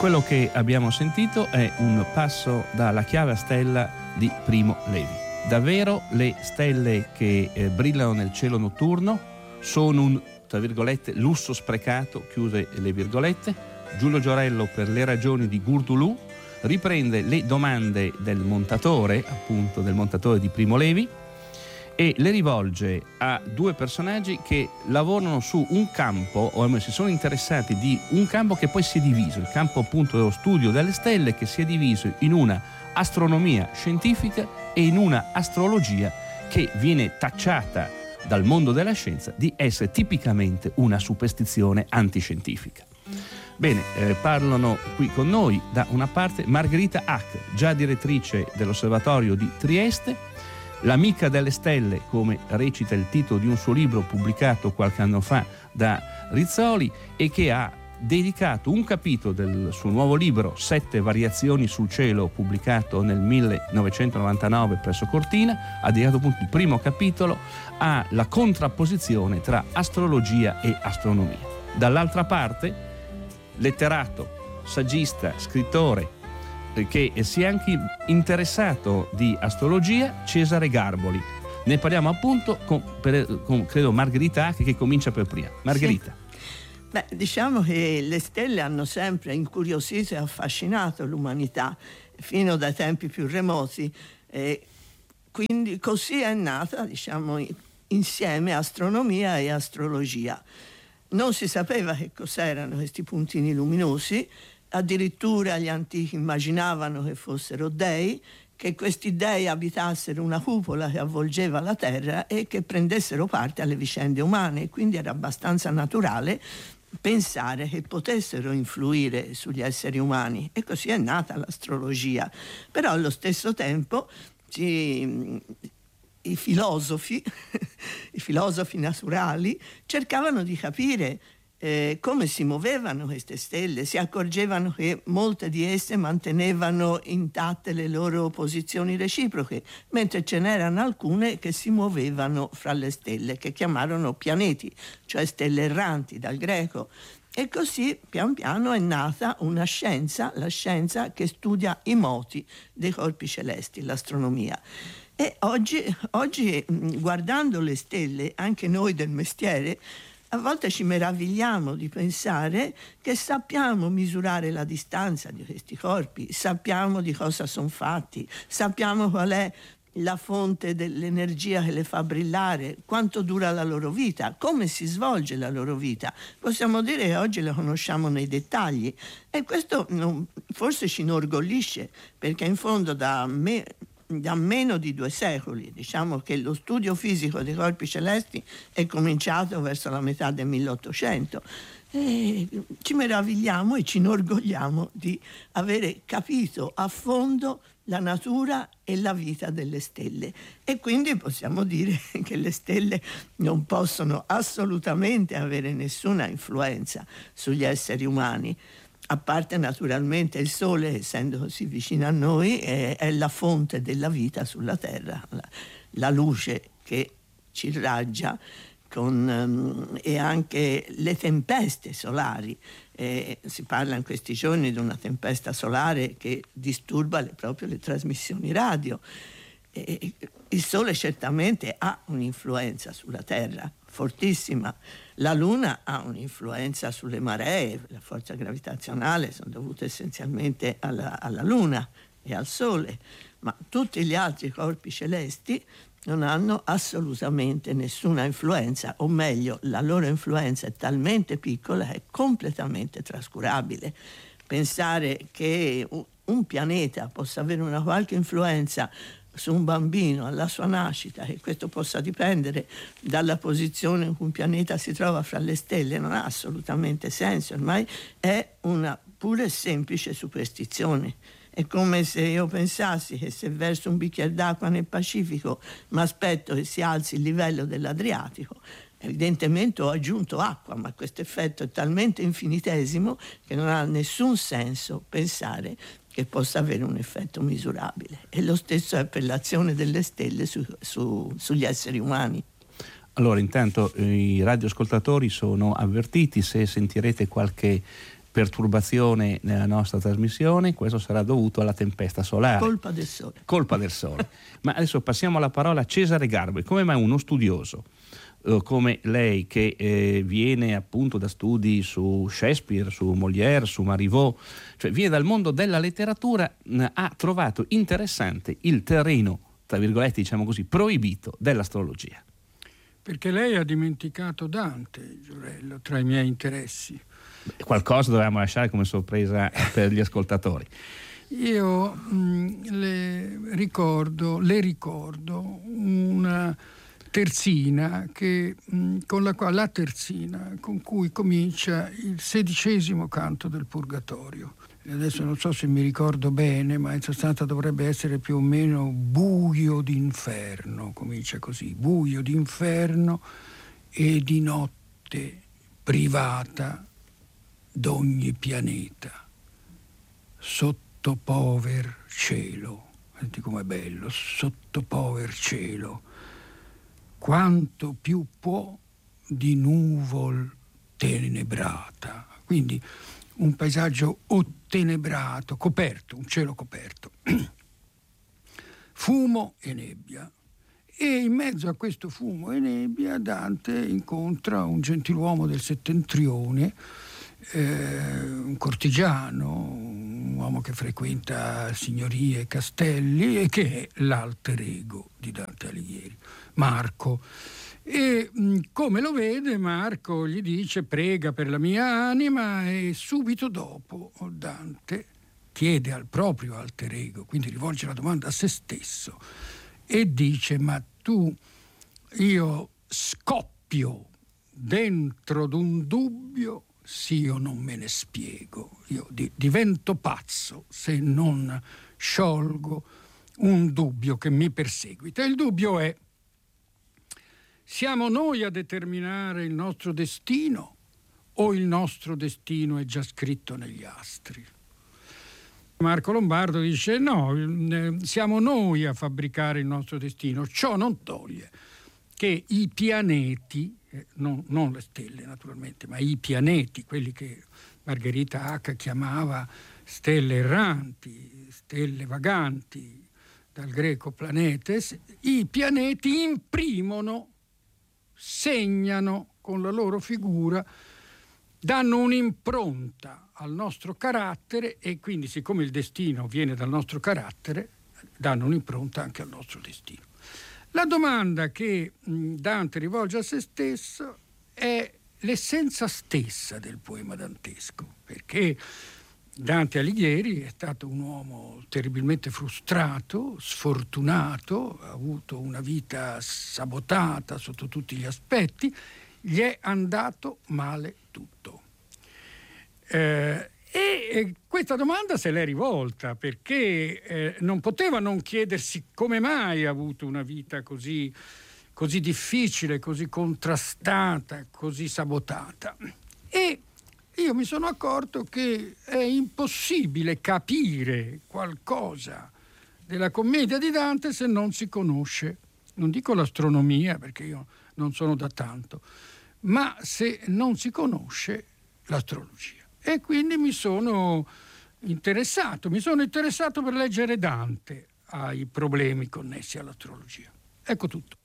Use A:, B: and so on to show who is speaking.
A: Quello che abbiamo sentito è un passo dalla chiave a stella di Primo Levi. Davvero le stelle che brillano nel cielo notturno sono un, tra virgolette, lusso sprecato, chiuse le virgolette. Giulio Giorello, per le ragioni di Gurdulù, riprende le domande del montatore, appunto del montatore di Primo Levi, e le rivolge a due personaggi che lavorano su un campo, o almeno si sono interessati di un campo che poi si è diviso, il campo appunto dello studio delle stelle, che si è diviso in una astronomia scientifica e in una astrologia che viene tacciata dal mondo della scienza di essere tipicamente una superstizione antiscientifica. Bene, parlano qui con noi da una parte Margherita Hack, già direttrice dell'Osservatorio di Trieste, l'amica delle stelle, come recita il titolo di un suo libro pubblicato qualche anno fa da Rizzoli, e che ha dedicato un capitolo del suo nuovo libro 7 variazioni sul cielo, pubblicato nel 1999 presso Cortina, ha dedicato appunto il primo capitolo alla contrapposizione tra astrologia e astronomia. Dall'altra parte, letterato, saggista, scrittore, che si è anche interessato di astrologia, Cesare Garboli. Ne parliamo appunto con credo Margherita Hack, che comincia per prima. Margherita.
B: Sì. Beh, diciamo che le stelle hanno sempre incuriosito e affascinato l'umanità fino dai tempi più remoti, quindi così è nata, diciamo, insieme astronomia e astrologia. Non si sapeva che cos'erano questi puntini luminosi. Addirittura gli antichi immaginavano che fossero dei, che questi dei abitassero una cupola che avvolgeva la terra e che prendessero parte alle vicende umane, quindi era abbastanza naturale pensare che potessero influire sugli esseri umani, e così è nata l'astrologia. Però allo stesso tempo i filosofi naturali cercavano di capire come si muovevano queste stelle. Si accorgevano che molte di esse mantenevano intatte le loro posizioni reciproche, mentre ce n'erano alcune che si muovevano fra le stelle, che chiamarono pianeti, cioè stelle erranti dal greco. E così pian piano è nata una scienza, la scienza che studia i moti dei corpi celesti, l'astronomia. E oggi guardando le stelle, anche noi del mestiere, a volte ci meravigliamo di pensare che sappiamo misurare la distanza di questi corpi, sappiamo di cosa sono fatti, sappiamo qual è la fonte dell'energia che le fa brillare, quanto dura la loro vita, come si svolge la loro vita. Possiamo dire che oggi la conosciamo nei dettagli, e questo forse ci inorgoglisce, perché in fondo da meno di 2 secoli, diciamo che lo studio fisico dei corpi celesti è cominciato verso la metà del 1800, e ci meravigliamo e ci inorgogliamo di avere capito a fondo la natura e la vita delle stelle, e quindi possiamo dire che le stelle non possono assolutamente avere nessuna influenza sugli esseri umani. A parte naturalmente il Sole, essendo così vicino a noi, è la fonte della vita sulla Terra, la luce che ci irraggia, e anche le tempeste solari. Si parla in questi giorni di una tempesta solare che disturba proprio le trasmissioni radio. Il Sole certamente ha un'influenza sulla Terra fortissima. La Luna ha un'influenza sulle maree, la forza gravitazionale sono dovute essenzialmente alla Luna e al Sole, ma tutti gli altri corpi celesti non hanno assolutamente nessuna influenza, o meglio, la loro influenza è talmente piccola che è completamente trascurabile. Pensare che un pianeta possa avere una qualche influenza su un bambino alla sua nascita, e questo possa dipendere dalla posizione in cui un pianeta si trova fra le stelle, non ha assolutamente senso. Ormai è una pura e semplice superstizione. È come se io pensassi che se verso un bicchiere d'acqua nel Pacifico mi aspetto che si alzi il livello dell'Adriatico. Evidentemente ho aggiunto acqua, ma questo effetto è talmente infinitesimo che non ha nessun senso pensare che possa avere un effetto misurabile. E lo stesso è per l'azione delle stelle sugli esseri umani.
A: Allora, intanto i radioascoltatori sono avvertiti: se sentirete qualche perturbazione nella nostra trasmissione, questo sarà dovuto alla tempesta solare.
B: Colpa del sole.
A: Colpa del sole. Ma adesso passiamo alla parola a Cesare Garbo. Come mai uno studioso come lei, che viene appunto da studi su Shakespeare, su Molière, su Marivaux, cioè viene dal mondo della letteratura, ha trovato interessante il terreno, tra virgolette diciamo così, proibito dell'astrologia?
C: Perché lei ha dimenticato Dante, Giurello, tra i miei interessi.
A: Qualcosa dovevamo lasciare come sorpresa per gli ascoltatori.
C: Io le ricordo una terzina con cui comincia il 16° canto del Purgatorio. Adesso non so se mi ricordo bene, ma in sostanza dovrebbe essere più o meno buio d'inferno, comincia così: buio d'inferno e di notte privata d'ogni pianeta, sotto pover cielo. Senti com'è bello, sotto pover cielo, quanto più può di nuvol tenebrata. Quindi un paesaggio ottenebrato, coperto, un cielo coperto, fumo e nebbia. E in mezzo a questo fumo e nebbia Dante incontra un gentiluomo del settentrione, un cortigiano, un uomo che frequenta signorie e castelli e che è l'alter ego di Dante Alighieri, Marco. E come lo vede, Marco gli dice: prega per la mia anima, e subito dopo Dante chiede al proprio alter ego, quindi rivolge la domanda a se stesso e dice: ma io scoppio dentro d'un dubbio, sì, io non me ne spiego, io divento pazzo se non sciolgo un dubbio che mi perseguita. Il dubbio è: siamo noi a determinare il nostro destino o il nostro destino è già scritto negli astri? Marco Lombardo dice: no, siamo noi a fabbricare il nostro destino. Ciò non toglie che i pianeti, non le stelle naturalmente, ma i pianeti, quelli che Margherita Hack chiamava stelle erranti, stelle vaganti, dal greco planetes, i pianeti imprimono, segnano con la loro figura, danno un'impronta al nostro carattere, e quindi, siccome il destino viene dal nostro carattere, danno un'impronta anche al nostro destino. La domanda che Dante rivolge a se stesso è l'essenza stessa del poema dantesco, perché Dante Alighieri è stato un uomo terribilmente frustrato, sfortunato, ha avuto una vita sabotata sotto tutti gli aspetti, gli è andato male tutto. E questa domanda se l'è rivolta, perché non poteva non chiedersi come mai ha avuto una vita così difficile, così contrastata, così sabotata. E io mi sono accorto che è impossibile capire qualcosa della commedia di Dante se non si conosce, non dico l'astronomia perché io non sono da tanto, ma se non si conosce l'astrologia. E quindi mi sono interessato per leggere Dante ai problemi connessi all'astrologia. Ecco tutto.